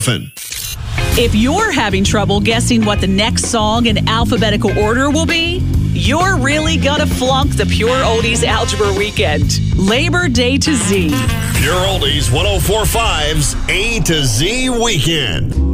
If you're having trouble guessing what the next song in alphabetical order will be, you're really gonna flunk the Pure Oldies Algebra Weekend. Labor Day to Z. Pure Oldies 104.5's A to Z Weekend.